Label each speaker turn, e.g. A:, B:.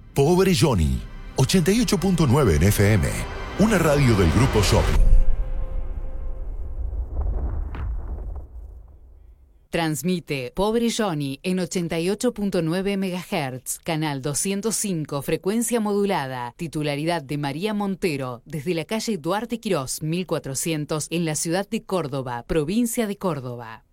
A: Pobre Johnny, 88.9 en FM, una radio del Grupo Shopping.
B: Transmite Pobre Johnny en 88.9 MHz, canal 205, frecuencia modulada, titularidad de María Montero, desde la calle Duarte Quirós, 1400, en la ciudad de Córdoba, provincia de Córdoba.